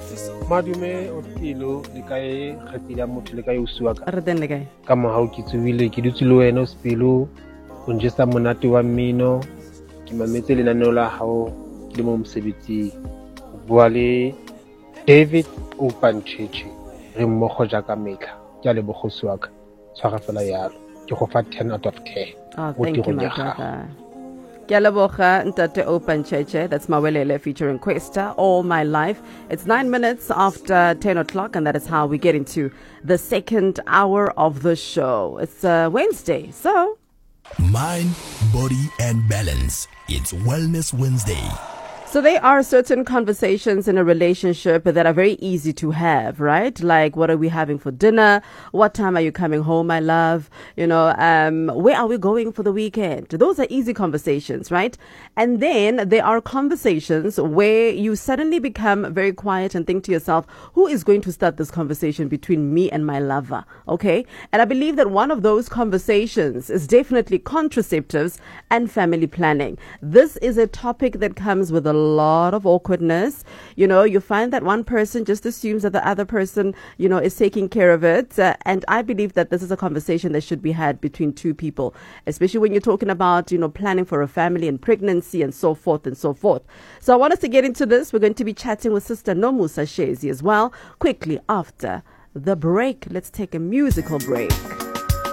Madume o pelo le kae khatila motho le kae o sua ka. Re teng le kae? Ka mo ha o ke tsuwile ke dutse le wena o sepelo o njesa monate wa mmino ke mametse lenaneo la hao le mo mosebetsing. Bua le David Opancheche re mmogo jaaka metla ke a le bogosi wa ka tshwara fela yalo ke go fa 10 out of 10. Oh, thank you, my brother. Kialabocha Ntate Opancheche, that's Mawelele featuring Questa, All My Life. It's 9 minutes after 10 o'clock, and that is how we get into the second hour of the show. It's Wednesday, so... Mind, body, and balance. It's Wellness Wednesday. So there are certain conversations in a relationship that are very easy to have, right? Like, what are we having for dinner? What time are you coming home, my love? You know, where are we going for the weekend? Those are easy conversations, right? And then there are conversations where you suddenly become very quiet and think to yourself, who is going to start this conversation between me and my lover? Okay? And I believe that one of those conversations is definitely contraceptives and family planning. This is a topic that comes with a lot of awkwardness. You know, you find that one person just assumes that the other person, you know, is taking care of it. And I believe that this is a conversation that should be had between two people, especially when you're talking about, you know, planning for a family and pregnancy and so forth and so forth. So I want us to get into this. We're going to be chatting with Sister Nomusa Shezi as well, quickly after the break. Let's take a musical break.